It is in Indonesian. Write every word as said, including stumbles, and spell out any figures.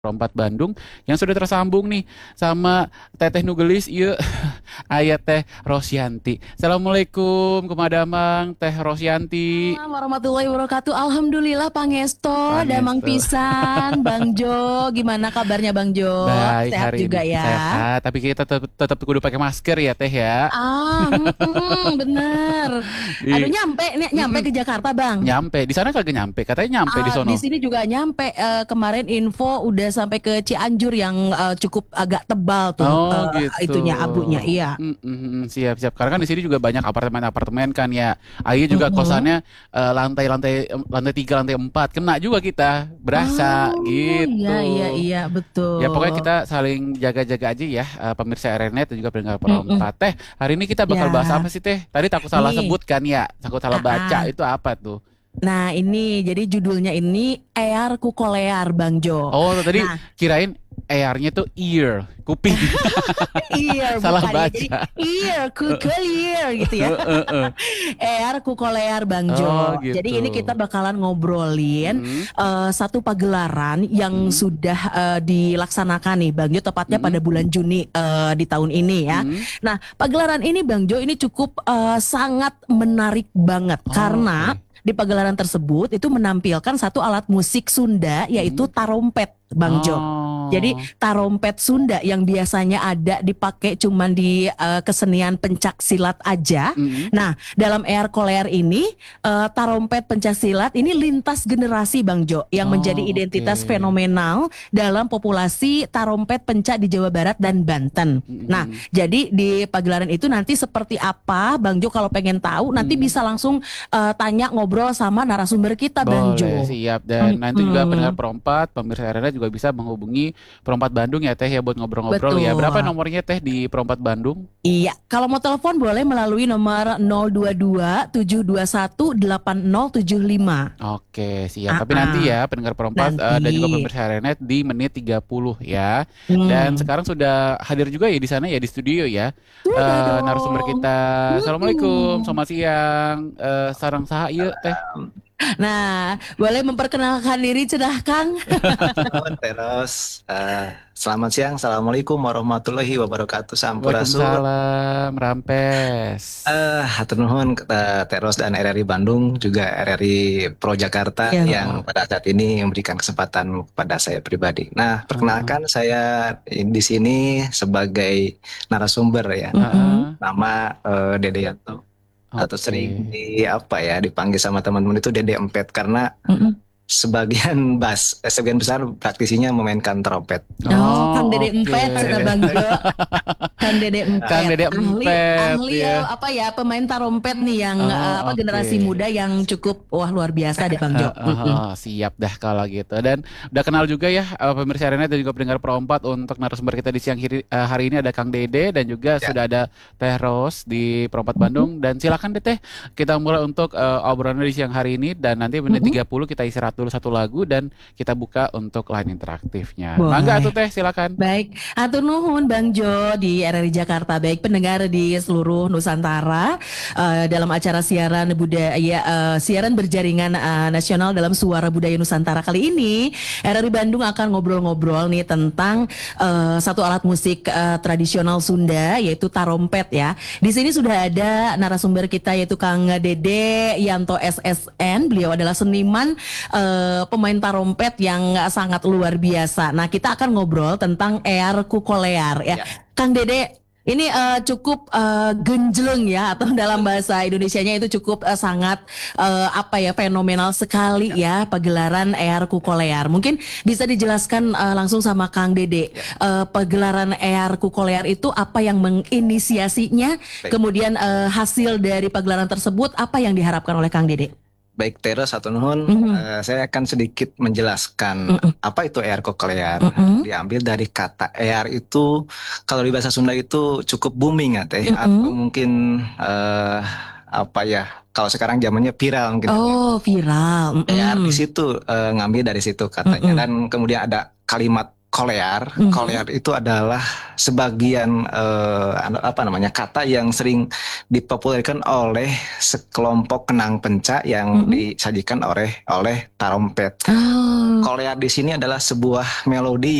Rompat Bandung yang sudah tersambung nih sama Teteh Nugelis ieu aya Teh Rosyanti. Assalamualaikum kumadamang Teh Rosyanti. Assalamualaikum warahmatullahi wabarakatuh. Alhamdulillah Pangesto, damang Pangestu. pisan, Bang Jo. Gimana kabarnya Bang Jo? Baik Sehat hari juga ini ya? sehat, tapi kita tetap tetap kudu pakai masker ya Teh ya. Ah, mm, bener. Aduh Di nyampe, ny- nyampe mm-mm, ke Jakarta Bang. nyampe di sana kagak nyampe, katanya nyampe di Ah, sono. di sini juga nyampe. Eh, kemarin info udah sampai ke Cianjur yang eh, cukup agak tebal tuh Oh eh, gitu. itunya abunya. Iya. Mm, mm, mm, siap siap. Karena kan di sini juga banyak apartemen-apartemen kan ya. Ayo juga Mm-mm. kosannya eh, lantai-lantai lantai tiga, lantai empat. Kena juga kita, berasa Oh gitu. iya iya iya Ya pokoknya betul. kita saling jaga-jaga aja ya, eh, pemirsa R N Net dan juga pendengar Mm-mm. perempat. Teh, hari ini kita bakal bahas Ya, apa sih Teh? Tadi takut salah nih. sebut kan ya, takut salah Ah, baca. ah. Itu apa tuh? Nah, ini jadi judulnya ini Ear Kukolear, Bang Jo. Oh tadi Nah, kirain airnya tuh ear, kuping. ear Salah bukan ya. Jadi baca. ear kukolear gitu ya. Heeh, heeh. Ear Kukolear, Bang Oh Jo. gitu. Jadi ini kita bakalan ngobrolin Mm-mm, eh, satu pagelaran yang mm-mm, sudah eh, dilaksanakan nih, Bang Jo, tepatnya pada mm-mm, bulan Juni eh, di tahun ini ya. mm-mm. Nah, pagelaran ini, Bang Jo, ini cukup eh, sangat menarik banget Oh, karena oke. di pagelaran tersebut itu menampilkan satu alat musik Sunda yaitu Mm. tarompet, Bang Jo. Jadi Oh. tarompet Sunda yang biasanya ada dipakai cuman di eh, kesenian pencak silat aja. Mm-mm. Nah, dalam Air Kolear ini eh, tarompet pencak silat ini lintas generasi, Bang Jo, yang menjadi Oh, oke. identitas fenomenal dalam populasi tarompet pencak di Jawa Barat dan Banten. Nah, Mm-mm. jadi di pagelaran itu nanti seperti apa, Bang Jo, kalau pengen tahu nanti Mm-mm. bisa langsung eh, tanya ngobrol sama narasumber kita, Bang Boleh, Jo. siap. Dan nanti juga pendengar Mm-mm. perempat, pemirsa Arena juga bisa menghubungi Perempat Bandung ya Teh ya buat ngobrol-ngobrol ya. Berapa Betul. nomornya Teh di Perempat Bandung? Iya, kalau mau telepon boleh melalui nomor nol dua dua tujuh dua satu delapan nol tujuh lima. Oke, siap. Ah, Tapi nanti ah. ya pendengar perempat Nanti. eh, dan juga pemirsa Arena di menit tiga puluh ya. Dan Hmm. sekarang sudah hadir juga ya di sana ya di studio ya. Sudah Eh narasumber dong. kita. Assalamualaikum, Hmm. selamat siang. Eh sarang saha ieu Teh? Nah, boleh memperkenalkan diri cenah Kang? Nuhun, Teros. Eh, selamat siang. Assalamualaikum warahmatullahi wabarakatuh. Sampurasun. Waalaikumsalam, Rampes. Eh, hatur nuhun eh, Teros dan R R I Bandung, juga R R I Pro Jakarta Ya. yang pada saat ini memberikan kesempatan kepada saya pribadi. Nah, Heeh. perkenalkan saya di sini sebagai narasumber ya. Heeh. Mm-mm. Nama eh, Dede Yanto, atau Oke. sering di apa ya dipanggil sama teman-teman itu Dede Empet karena Mm-mm. sebagian bass, eh, sebagian besar praktisinya memainkan trompet. Oh, Kang Oh, Dede oke. Empet, cenah Bang Jo. Kang Dede Kang Empet, Dede ahli Empet ahli ya. eh, apa ya pemain tarompet nih yang eh, Oh, apa oke. generasi muda yang cukup wah luar biasa deh Bang Jo. Mm-mm. Heeh, siap dah kalau gitu. Dan udah kenal juga ya eh, pemirsa Arena dan juga pendengar perempat untuk narasumber kita di siang hari, eh, hari ini ada Kang Dede dan juga Ya. sudah ada Teh Ros di Perempat Bandung. Dan silakan deh Teh kita mulai untuk eh, obrolan di siang hari ini dan nanti menit Mm-mm. tiga puluh kita istirahat dulu satu lagu dan kita buka untuk line interaktifnya. Mangga Boleh. tuh Teh silakan. Baik, atur nuhun Bang Jo di R R I Jakarta. Baik pendengar di seluruh Nusantara eh, dalam acara siaran budaya eh, siaran berjaringan eh, nasional dalam Suara Budaya Nusantara kali ini, R R I Bandung akan ngobrol-ngobrol nih tentang eh, satu alat musik eh, tradisional Sunda yaitu tarompet ya. Di sini sudah ada narasumber kita yaitu Kang Dede Yanto S S N. Beliau adalah seniman eh, pemain tarompet yang sangat luar biasa. Nah, kita akan ngobrol tentang Ear Kukolear ya. Ya. Kang Dede, ini eh, cukup eh, genjleng ya atau dalam bahasa Indonesianya itu cukup eh, sangat eh, apa ya fenomenal sekali ya pagelaran Ear Kukolear. Mungkin bisa dijelaskan eh, langsung sama Kang Dede. Ya. Eh, pagelaran Ear Kukolear itu apa yang menginisiasinya? Baik. Kemudian eh, hasil dari pagelaran tersebut apa yang diharapkan oleh Kang Dede? Baik, Teros atau Nuhun, Mhm. eh, saya akan sedikit menjelaskan Mm-mm. apa itu ear koklear. Mm-mm. Diambil dari kata ear itu, kalau di bahasa Sunda itu cukup booming ya Teh, Mm-mm. atau mungkin eh, apa ya, kalau sekarang zamannya viral mungkin. Oh, viral. Ear di Mm-mm. situ eh, ngambil dari situ katanya, Mm-mm. dan kemudian ada kalimat kolear. Mhm. Kolear itu adalah sebagian eh, apa namanya kata yang sering dipopulerkan oleh sekelompok kenang penca yang Mhm. disajikan oleh oleh tarompet. Oh. Kolear di sini adalah sebuah melodi